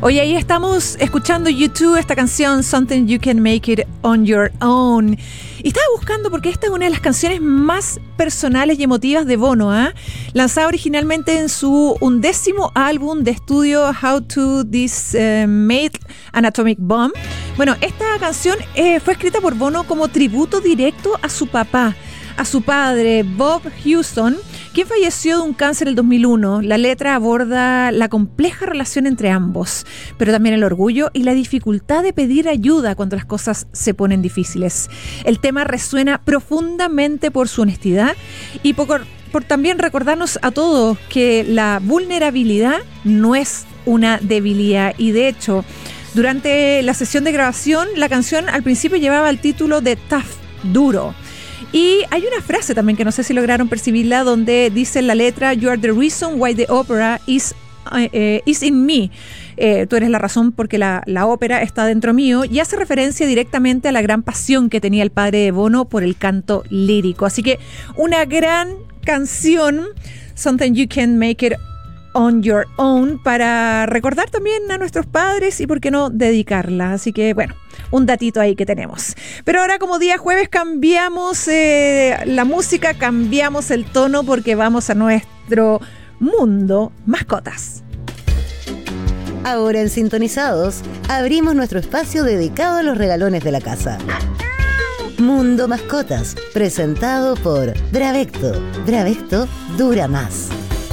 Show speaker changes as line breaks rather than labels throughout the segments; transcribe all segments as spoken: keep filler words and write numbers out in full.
Oye, ahí estamos escuchando YouTube, esta canción Something You Can Make It On Your Own. Y estaba buscando porque esta es una de las canciones más personales y emotivas de Bono, ¿eh? Lanzada originalmente en su undécimo álbum de estudio How to This uh, Made an Atomic Bomb. Bueno, esta canción eh, fue escrita por Bono como tributo directo a su papá, a su padre, Bob Hewson, quien falleció de un cáncer en el dos mil uno. La letra aborda la compleja relación entre ambos, pero también el orgullo y la dificultad de pedir ayuda cuando las cosas se ponen difíciles. El tema resuena profundamente por su honestidad y por, por también recordarnos a todos que la vulnerabilidad no es una debilidad. Y de hecho, durante la sesión de grabación, la canción al principio llevaba el título de Tough, duro. Y hay una frase también que no sé si lograron percibirla, donde dice en la letra: You are the reason why the opera is, uh, uh, is in me. Eh, tú eres la razón porque la, la ópera está dentro mío, y hace referencia directamente a la gran pasión que tenía el padre de Bono por el canto lírico. Así que una gran canción, Something You Can Make It On Your Own, para recordar también a nuestros padres y por qué no dedicarla. Así que bueno, un datito ahí que tenemos. Pero ahora, como día jueves, cambiamos eh, la música, cambiamos el tono, porque vamos a nuestro mundo mascotas.
Ahora en Sintonizados, abrimos nuestro espacio dedicado a los regalones de la casa. Mundo Mascotas, presentado por Bravecto. Bravecto dura más.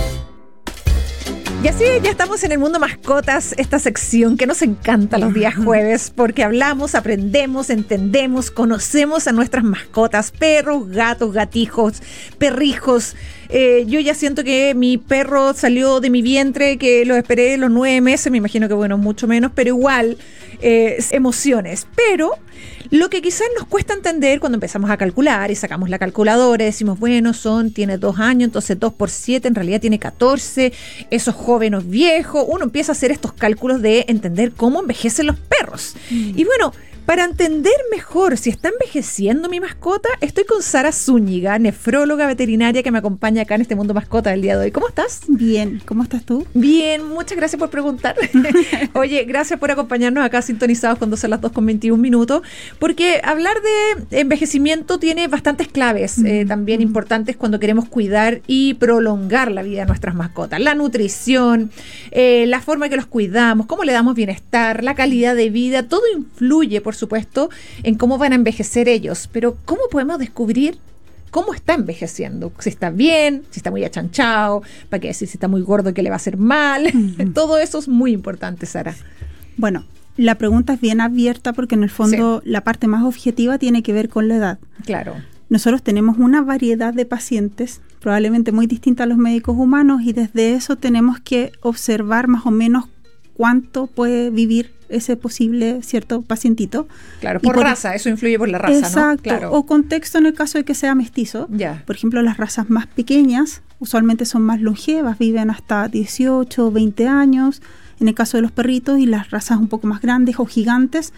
Y así ya estamos en el mundo mascotas, esta sección que nos encanta los días jueves, porque hablamos, aprendemos, entendemos, conocemos a nuestras mascotas, perros, gatos, gatijos, perrijos. Eh, yo ya siento que mi perro salió de mi vientre, que lo esperé los nueve meses, me imagino que bueno, mucho menos, pero igual, eh, emociones. Pero lo que quizás nos cuesta entender cuando empezamos a calcular y sacamos la calculadora y decimos, bueno, son, tiene dos años, entonces dos por siete, en realidad tiene catorce, eso es joven o es viejo. Uno empieza a hacer estos cálculos de entender cómo envejecen los perros. Mm. Y bueno, para entender mejor si está envejeciendo mi mascota, estoy con Sara Zúñiga, nefróloga veterinaria, que me acompaña acá en este mundo mascota del día de hoy. ¿Cómo estás?
Bien, ¿cómo estás tú?
Bien, muchas gracias por preguntar. Oye, gracias por acompañarnos acá sintonizados cuando son las dos con veintiún minutos, porque hablar de envejecimiento tiene bastantes claves mm. eh, también mm. importantes cuando queremos cuidar y prolongar la vida de nuestras mascotas. La nutrición, eh, la forma en que los cuidamos, cómo le damos bienestar, la calidad de vida, todo influye, por supuesto, en cómo van a envejecer ellos. Pero ¿cómo podemos descubrir cómo está envejeciendo? Si está bien, si está muy achanchado, para qué decir si está muy gordo, que le va a hacer mal. Uh-huh. Todo eso es muy importante, Sara.
Bueno, la pregunta es bien abierta, porque en el fondo sí, la parte más objetiva tiene que ver con la edad.
Claro.
Nosotros tenemos una variedad de pacientes, probablemente muy distinta a los médicos humanos, y desde eso tenemos que observar más o menos cuánto puede vivir ese posible cierto pacientito.
Claro, por, por raza, eso influye por la raza,
exacto,
¿no? Claro.
O contexto en el caso de que sea mestizo.
Ya.
Por ejemplo, las razas más pequeñas usualmente son más longevas, viven hasta dieciocho o veinte años, en el caso de los perritos, y las razas un poco más grandes o gigantes,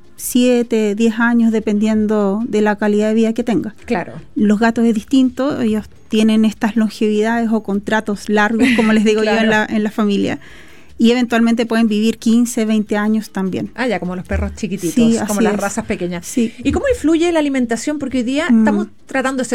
siete, diez años, dependiendo de la calidad de vida que tenga.
Claro.
Los gatos es distinto, ellos tienen estas longevidades o contratos largos, como les digo claro. yo en la, en la familia. Y eventualmente pueden vivir quince, veinte años también.
Ah, ya, como los perros chiquititos,
sí,
como las
es.
razas pequeñas.
Sí.
¿Y cómo influye la alimentación? Porque hoy día mm. estamos tratando de ser